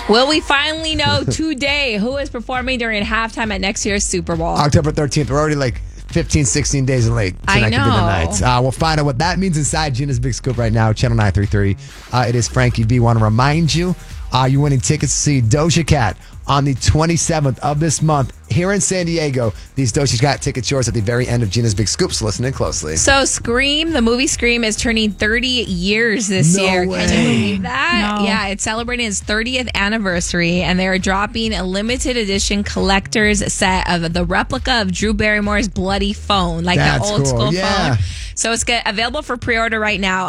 Will we finally know today who is performing during halftime at next year's Super Bowl? October 13th. We're already like 15, 16 days late. I Tonight know. could be the night. We'll find out what that means inside Gina's Big Scoop right now. Channel 933. It is Frankie B. Want to remind you, you're winning tickets to see Doja Cat on the 27th of this month here in San Diego. These Doja Cat tickets yours at the very end of Gina's Big Scoop, so listen in closely. So Scream, the movie Scream, is turning 30 years this year. way. Can you believe that? No. Yeah, it's celebrating its 30th anniversary, and they're dropping a limited edition collector's set of the replica of Drew Barrymore's bloody phone, like That's the old cool. school Yeah. phone. So it's available for pre-order right now,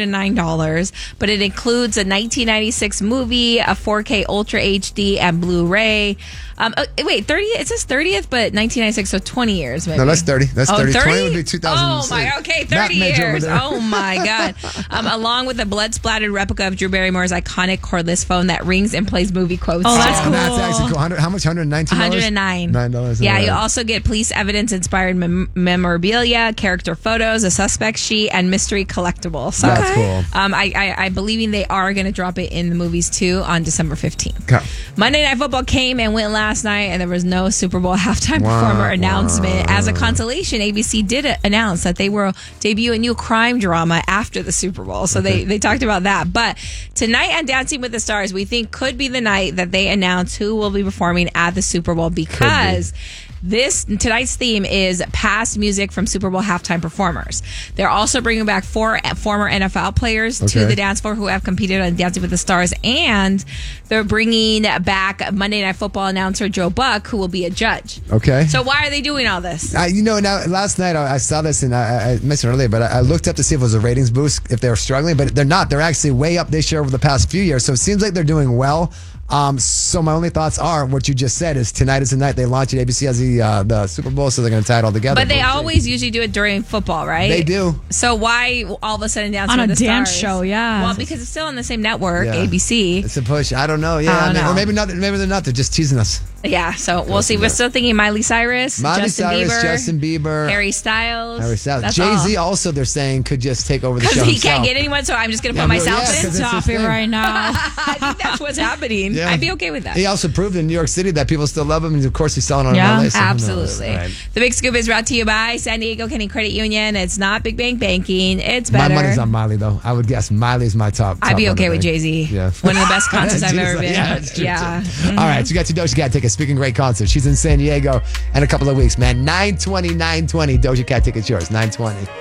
$109, but it includes a 1996 movie, a 4K Ultra HD, and Blu-ray. Wait, 30? It says 30th, but 1996, so 20 years, maybe. No, that's 30. That's 30. 30? 20 would be 2006. Oh, my, okay, Math 30 major over years. there. Oh, my God. Along with a blood-splattered replica of Drew Barrymore's iconic cordless phone that rings and plays movie quotes. Oh, that's too. cool. That's actually cool. How much? $119? $109. $9. Yeah, All you right. also get police evidence-inspired memorabilia, character photos, a suspect sheet, and mystery collectible. So, That's cool. I believe they are going to drop it in the movies too on December 15th. Okay. Monday Night Football came and went last night, and there was no Super Bowl halftime performer announcement. As a consolation, ABC did announce that they will debut a new crime drama after the Super Bowl. So they talked about that. But tonight on Dancing with the Stars, we think could be the night that they announce who will be performing at the Super Bowl, because tonight's theme is past music from Super Bowl halftime performers. They're also bringing back 4 former NFL players to the dance floor who have competed on Dancing with the Stars, and they're bringing back Monday Night Football announcer Joe Buck, who will be a judge. Okay. So why are they doing all this? Now last night I saw this, and I mentioned it earlier, but I looked up to see if it was a ratings boost, if they were struggling, but they're not. They're actually way up this year over the past few years, so it seems like they're doing well. So my only thoughts are what you just said is tonight is the night they launch at ABC as the Super Bowl, so they're going to tie it all together. But they always usually do it during football, right? They do. So why all of a sudden Dancing On with a the dance Stars? show, yeah. Well, because it's still on the same network, Yeah. ABC. It's a push. I don't know. Yeah, I don't know. or maybe not. Maybe they're not. They're just teasing us. Yeah, so we'll see. We're still thinking Miley Cyrus, Justin Bieber, Harry Styles. That's Jay-Z all. also, they're saying, could just take over the show Because he himself. can't get anyone, so I'm just going to put Yeah, myself yeah, in. 'cause it's Stop his it thing. right now. I think that's what's happening. Yeah. I'd be okay with that. He also proved in New York City that people still love him, and of course he's selling on Yeah, LA. So who knows? Absolutely. All right. The Big Scoop is brought to you by San Diego County Credit Union. It's not Big Bang Banking. It's My better. money's on Miley, though. I would guess Miley's my top. I'd be one okay to with make. Jay-Z. Yeah. One of the best concerts I've ever been. Yeah, that's true, Yeah. too. All right, so you got to Doja Cat tickets. Speaking of great concerts, she's in San Diego in a couple of weeks, man. 9/20, Doja Cat tickets yours. 9/20.